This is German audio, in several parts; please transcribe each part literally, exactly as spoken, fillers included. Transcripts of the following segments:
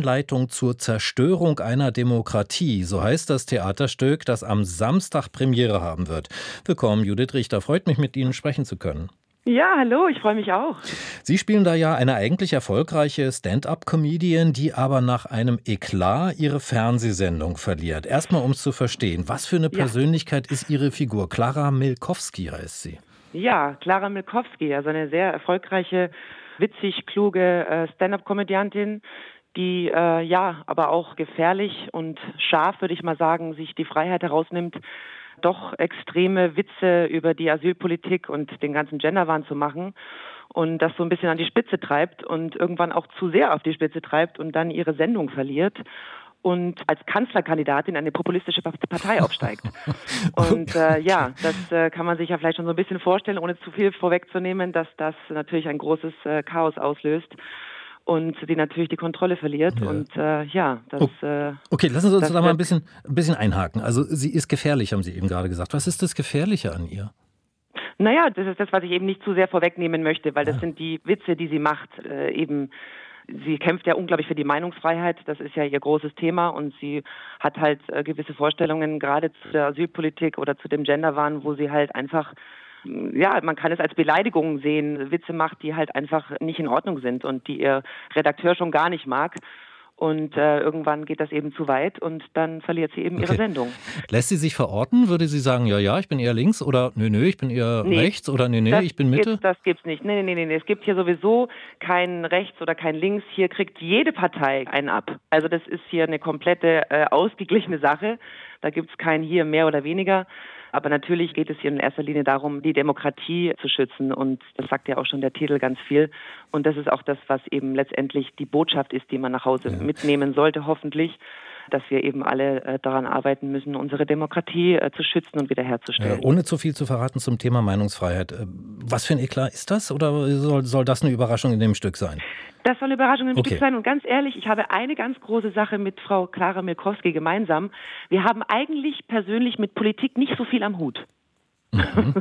Anleitung zur Zerstörung einer Demokratie. So heißt das Theaterstück, das am Samstag Premiere haben wird. Willkommen, Judith Richter. Freut mich, mit Ihnen sprechen zu können. Ja, hallo, ich freue mich auch. Sie spielen da ja eine eigentlich erfolgreiche Stand-up-Comedian, die aber nach einem Eklat ihre Fernsehsendung verliert. Erstmal, um es zu verstehen, was für eine Ja. Persönlichkeit ist Ihre Figur? Klara Milkowski heißt sie. Ja, Klara Milkowski, also eine sehr erfolgreiche, witzig, kluge äh, Stand-up-Komödiantin, die äh, ja, aber auch gefährlich und scharf, würde ich mal sagen, sich die Freiheit herausnimmt, doch extreme Witze über die Asylpolitik und den ganzen Genderwahn zu machen und das so ein bisschen an die Spitze treibt und irgendwann auch zu sehr auf die Spitze treibt und dann ihre Sendung verliert und als Kanzlerkandidatin eine populistische Partei aufsteigt. Und äh, ja, das äh, kann man sich ja vielleicht schon so ein bisschen vorstellen, ohne zu viel vorwegzunehmen, dass das natürlich ein großes äh, Chaos auslöst. Und sie natürlich die Kontrolle verliert. Ja. Und äh, ja, das... Äh, okay, lassen Sie uns da mal ein bisschen, ein bisschen einhaken. Also sie ist gefährlich, haben Sie eben gerade gesagt. Was ist das Gefährliche an ihr? Naja, das ist das, was ich eben nicht zu sehr vorwegnehmen möchte, weil das ja. sind die Witze, die sie macht. Äh, eben, sie kämpft ja unglaublich für die Meinungsfreiheit, das ist ja ihr großes Thema. Und sie hat halt äh, gewisse Vorstellungen, gerade zu der Asylpolitik oder zu dem Genderwahn, wo sie halt einfach... ja, man kann es als Beleidigung sehen, Witze macht, die halt einfach nicht in Ordnung sind und die ihr Redakteur schon gar nicht mag. Und äh, irgendwann geht das eben zu weit und dann verliert sie eben okay. ihre Sendung. Lässt sie sich verorten? Würde sie sagen, ja, ja, ich bin eher links oder nö, nö, ich bin eher nee, rechts oder nö, nö, ich bin Mitte? Gibt, das gibt's nicht. Nee, nee, nee, nee. Es gibt hier sowieso kein rechts oder kein links. Hier kriegt jede Partei einen ab. Also das ist hier eine komplette äh, ausgeglichene Sache. Da gibt's kein hier mehr oder weniger. Aber natürlich geht es hier in erster Linie darum, die Demokratie zu schützen. Und das sagt ja auch schon der Titel ganz viel. Und das ist auch das, was eben letztendlich die Botschaft ist, die man nach Hause ja. mitnehmen sollte, hoffentlich. Dass wir eben alle äh, daran arbeiten müssen, unsere Demokratie äh, zu schützen und wiederherzustellen. Ja, ohne zu viel zu verraten zum Thema Meinungsfreiheit. Äh, was für ein Eklat ist das oder soll, soll das eine Überraschung in dem Stück sein? Das soll eine Überraschung im okay. Stück sein. Und ganz ehrlich, ich habe eine ganz große Sache mit Frau Klara Milkowski gemeinsam. Wir haben eigentlich persönlich mit Politik nicht so viel am Hut. Mhm.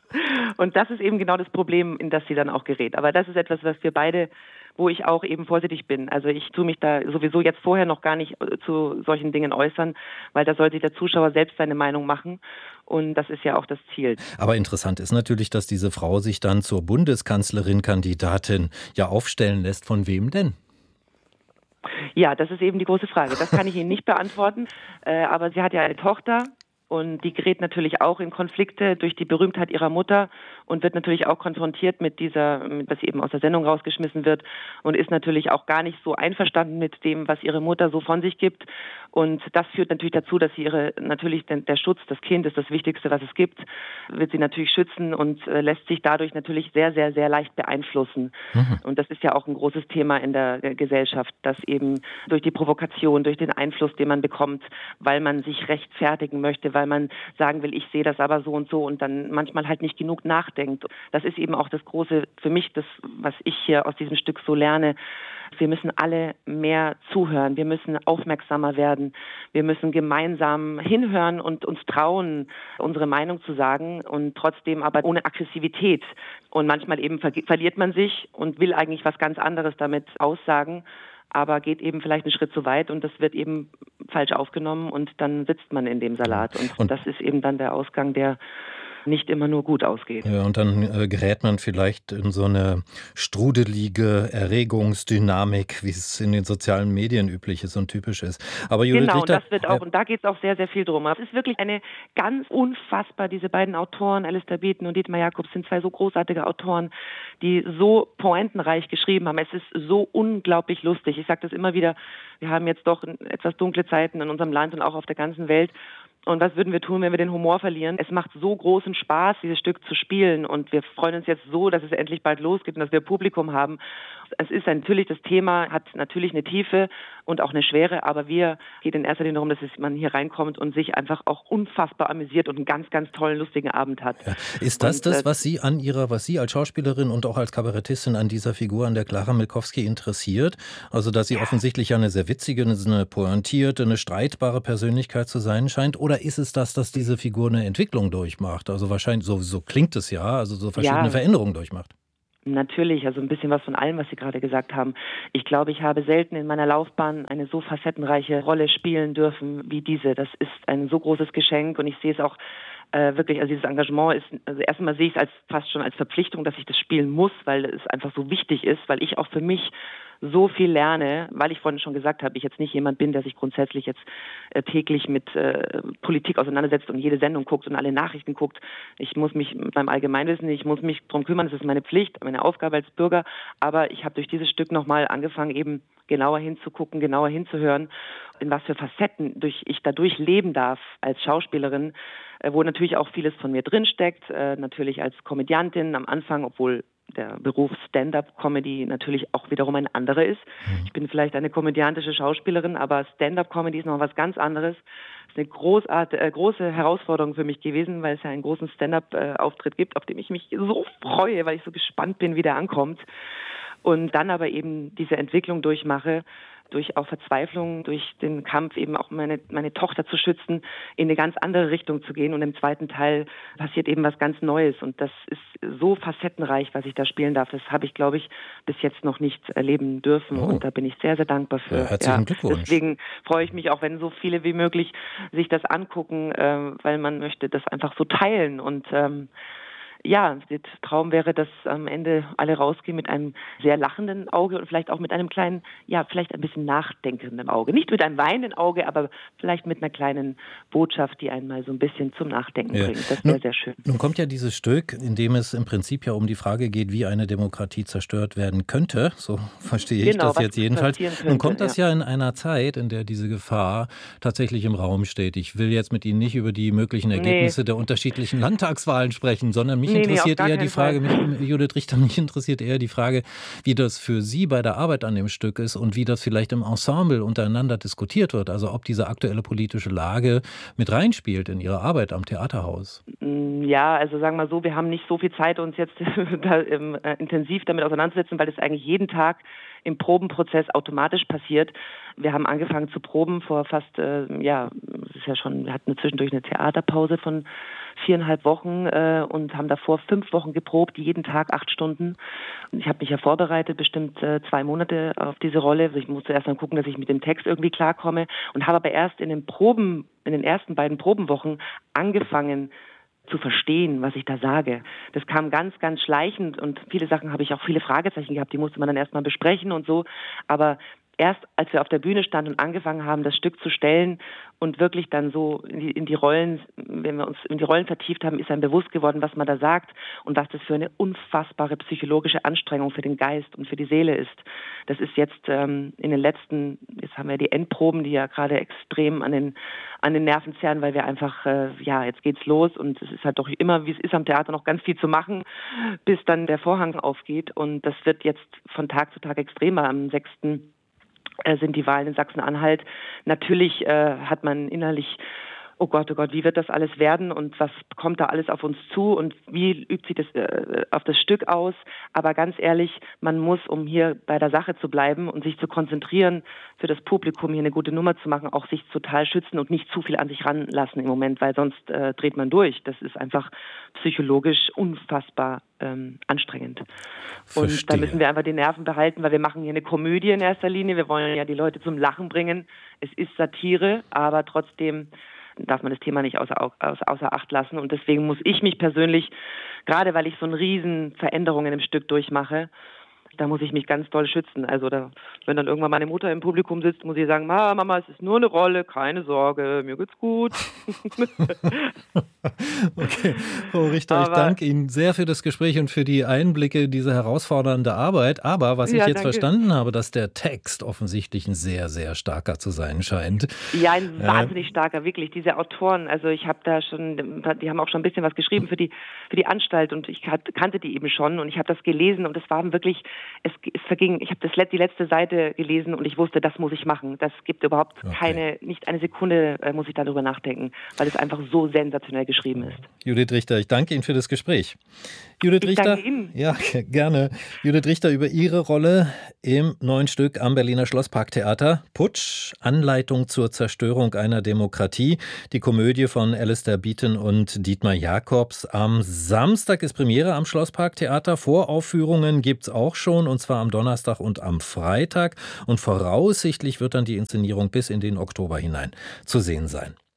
Und das ist eben genau das Problem, in das sie dann auch gerät. Aber das ist etwas, was wir beide, wo ich auch eben vorsichtig bin. Also ich tue mich da sowieso jetzt vorher noch gar nicht zu solchen Dingen äußern, weil da soll sich der Zuschauer selbst seine Meinung machen. Und das ist ja auch das Ziel. Aber interessant ist natürlich, dass diese Frau sich dann zur Bundeskanzlerin-Kandidatin ja aufstellen lässt. Von wem denn? Ja, das ist eben die große Frage. Das kann ich Ihnen nicht beantworten. Äh, aber sie hat ja eine Tochter. Und die gerät natürlich auch in Konflikte durch die Berühmtheit ihrer Mutter und wird natürlich auch konfrontiert mit dieser, mit, dass sie eben aus der Sendung rausgeschmissen wird und ist natürlich auch gar nicht so einverstanden mit dem, was ihre Mutter so von sich gibt. Und das führt natürlich dazu, dass sie ihre, natürlich den, der Schutz, das Kind ist das Wichtigste, was es gibt, wird sie natürlich schützen und äh, lässt sich dadurch natürlich sehr, sehr, sehr leicht beeinflussen. Mhm. Und das ist ja auch ein großes Thema in der äh, Gesellschaft, dass eben durch die Provokation, durch den Einfluss, den man bekommt, weil man sich rechtfertigen möchte, weil man sagen will, ich sehe das aber so und so und dann manchmal halt nicht genug nachdenkt. Das ist eben auch das Große für mich, das, was ich hier aus diesem Stück so lerne. Wir müssen alle mehr zuhören, wir müssen aufmerksamer werden, wir müssen gemeinsam hinhören und uns trauen, unsere Meinung zu sagen und trotzdem aber ohne Aggressivität. Und manchmal eben ver- verliert man sich und will eigentlich was ganz anderes damit aussagen, aber geht eben vielleicht einen Schritt zu weit und das wird eben falsch aufgenommen und dann sitzt man in dem Salat. Und, und das ist eben dann der Ausgang, der nicht immer nur gut ausgeht. Ja, und dann äh, gerät man vielleicht in so eine strudelige Erregungsdynamik, wie es in den sozialen Medien üblich ist und typisch ist. Aber Judith genau, Richter, und das wird auch, äh, und da geht es auch sehr, sehr viel drum. Es ist wirklich eine ganz unfassbar, diese beiden Autoren, Alistair Beaton und Dietmar Jacobs, sind zwei so großartige Autoren, die so pointenreich geschrieben haben. Es ist so unglaublich lustig. Ich sage das immer wieder, wir haben jetzt doch etwas dunkle Zeiten in unserem Land und auch auf der ganzen Welt. Und was würden wir tun, wenn wir den Humor verlieren? Es macht so großen Spaß, dieses Stück zu spielen. Und wir freuen uns jetzt so, dass es endlich bald losgeht und dass wir Publikum haben. Es ist natürlich, das Thema hat natürlich eine Tiefe und auch eine Schwere. Aber wir geht in erster Linie darum, dass man hier reinkommt und sich einfach auch unfassbar amüsiert und einen ganz, ganz tollen, lustigen Abend hat. Ja. Ist das und, das, was Sie an Ihrer, was Sie als Schauspielerin und auch als Kabarettistin an dieser Figur, an der Klara Milkowski interessiert? Also, dass sie ja. offensichtlich eine sehr witzige, eine pointierte, eine streitbare Persönlichkeit zu sein scheint? Oder ist es das, dass diese Figur eine Entwicklung durchmacht? Also wahrscheinlich, so, so klingt es ja, also so verschiedene ja. Veränderungen durchmacht. Natürlich, also ein bisschen was von allem, was Sie gerade gesagt haben. Ich glaube, ich habe selten in meiner Laufbahn eine so facettenreiche Rolle spielen dürfen wie diese. Das ist ein so großes Geschenk und ich sehe es auch äh, wirklich, also dieses Engagement ist, also erstmal sehe ich es als fast schon als Verpflichtung, dass ich das spielen muss, weil es einfach so wichtig ist, weil ich auch für mich so viel lerne, weil ich vorhin schon gesagt habe, ich jetzt nicht jemand bin, der sich grundsätzlich jetzt äh, täglich mit äh, Politik auseinandersetzt und jede Sendung guckt und alle Nachrichten guckt. Ich muss mich mit meinem Allgemeinwissen, ich muss mich darum kümmern, das ist meine Pflicht, meine Aufgabe als Bürger, aber ich habe durch dieses Stück nochmal angefangen, eben genauer hinzugucken, genauer hinzuhören, in was für Facetten durch, ich dadurch leben darf als Schauspielerin, äh, wo natürlich auch vieles von mir drinsteckt, äh, natürlich als Komödiantin am Anfang, obwohl der Beruf Stand-up-Comedy natürlich auch wiederum ein anderer ist. Ich bin vielleicht eine komödiantische Schauspielerin, aber Stand-up-Comedy ist noch was ganz anderes. Das ist eine großartige, äh, große Herausforderung für mich gewesen, weil es ja einen großen Stand-up-Auftritt gibt, auf dem ich mich so freue, weil ich so gespannt bin, wie der ankommt. Und dann aber eben diese Entwicklung durchmache, durch auch Verzweiflung, durch den Kampf eben auch meine, meine Tochter zu schützen, in eine ganz andere Richtung zu gehen. Und im zweiten Teil passiert eben was ganz Neues. Und das ist so facettenreich, was ich da spielen darf. Das habe ich, glaube ich, bis jetzt noch nicht erleben dürfen. Oh. Und da bin ich sehr, sehr dankbar für. Ja, herzlichen ja, Glückwunsch. Deswegen freue ich mich auch, wenn so viele wie möglich sich das angucken, äh, weil man möchte das einfach so teilen. Und ähm, ja, der Traum wäre, dass am Ende alle rausgehen mit einem sehr lachenden Auge und vielleicht auch mit einem kleinen, ja, vielleicht ein bisschen nachdenkenden Auge. Nicht mit einem weinenden Auge, aber vielleicht mit einer kleinen Botschaft, die einen mal so ein bisschen zum Nachdenken Ja. bringt. Das wäre Nun, sehr schön. nun kommt ja dieses Stück, in dem es im Prinzip ja um die Frage geht, wie eine Demokratie zerstört werden könnte. So verstehe ich Genau, das was jetzt jedenfalls. passieren könnte, Nun kommt das ja. ja in einer Zeit, in der diese Gefahr tatsächlich im Raum steht. Ich will jetzt mit Ihnen nicht über die möglichen Ergebnisse Nee. der unterschiedlichen Landtagswahlen sprechen, sondern mich Nee, nee, auf interessiert gar eher keinen die Frage, Fall. mich, Judith Richter, mich interessiert eher die Frage, wie das für Sie bei der Arbeit an dem Stück ist und wie das vielleicht im Ensemble untereinander diskutiert wird. Also ob diese aktuelle politische Lage mit reinspielt in Ihre Arbeit am Theaterhaus. Ja, also sagen wir mal so, wir haben nicht so viel Zeit, uns jetzt da, ähm, äh, intensiv damit auseinanderzusetzen, weil das eigentlich jeden Tag im Probenprozess automatisch passiert. Wir haben angefangen zu proben vor fast, äh, ja, es ist ja schon, wir hatten zwischendurch eine Theaterpause von viereinhalb Wochen äh, und haben davor fünf Wochen geprobt, jeden Tag acht Stunden. Ich habe mich ja vorbereitet, bestimmt äh, zwei Monate auf diese Rolle. Also ich musste erst mal gucken, dass ich mit dem Text irgendwie klarkomme und habe aber erst in den Proben, in den ersten beiden Probenwochen angefangen, zu verstehen, was ich da sage. Das kam ganz, ganz schleichend und viele Sachen habe ich auch viele Fragezeichen gehabt, die musste man dann erstmal besprechen und so. Aber erst als wir auf der Bühne standen und angefangen haben, das Stück zu stellen und wirklich dann so in die, in die Rollen, wenn wir uns in die Rollen vertieft haben, ist einem bewusst geworden, was man da sagt und was das für eine unfassbare psychologische Anstrengung für den Geist und für die Seele ist. Das ist jetzt ähm, in den letzten, jetzt haben wir die Endproben, die ja gerade extrem an den an den Nerven zerren, weil wir einfach, äh, ja, jetzt geht's los und es ist halt doch immer, wie es ist am Theater, noch ganz viel zu machen, bis dann der Vorhang aufgeht und das wird jetzt von Tag zu Tag extremer. Am sechsten sind die Wahlen in Sachsen-Anhalt. Natürlich äh, hat man innerlich, oh Gott, oh Gott, wie wird das alles werden und was kommt da alles auf uns zu und wie übt sich das äh, auf das Stück aus? Aber ganz ehrlich, man muss, um hier bei der Sache zu bleiben und sich zu konzentrieren, für das Publikum hier eine gute Nummer zu machen, auch sich total schützen und nicht zu viel an sich ranlassen im Moment, weil sonst äh, dreht man durch. Das ist einfach psychologisch unfassbar ähm, anstrengend. Verstehe. Und da müssen wir einfach die Nerven behalten, weil wir machen hier eine Komödie in erster Linie. Wir wollen ja die Leute zum Lachen bringen. Es ist Satire, aber trotzdem darf man das Thema nicht außer, außer Acht lassen. Und deswegen muss ich mich persönlich, gerade weil ich so eine riesen Veränderungen im Stück durchmache, da muss ich mich ganz doll schützen. Also da, wenn dann irgendwann meine Mutter im Publikum sitzt, muss ich sagen, Ma, Mama, es ist nur eine Rolle, keine Sorge, mir geht's gut. Okay, Frau Richter, Aber, ich danke Ihnen sehr für das Gespräch und für die Einblicke, diese herausfordernde Arbeit. Aber was ich ja, jetzt danke. verstanden habe, dass der Text offensichtlich ein sehr, sehr starker zu sein scheint. Ja, ein wahnsinnig starker, wirklich. Diese Autoren, also ich habe da schon, die haben auch schon ein bisschen was geschrieben für die für die Anstalt und ich kannte die eben schon und ich habe das gelesen und es waren wirklich es, es verging, ich habe das die letzte Seite gelesen und ich wusste, das muss ich machen. Das gibt überhaupt okay. keine, nicht eine Sekunde äh, muss ich darüber nachdenken, weil es einfach so sensationell geschrieben ist. Judith Richter, ich danke Ihnen für das Gespräch. Judith ich Richter, danke Ihnen. Ja, gerne. Judith Richter über Ihre Rolle im neuen Stück am Berliner Schlossparktheater. Putsch, Anleitung zur Zerstörung einer Demokratie. Die Komödie von Alistair Beaton und Dietmar Jacobs. Am Samstag ist Premiere am Schlossparktheater. Voraufführungen gibt's auch schon, und zwar am Donnerstag und am Freitag. Und voraussichtlich wird dann die Inszenierung bis in den Oktober hinein zu sehen sein.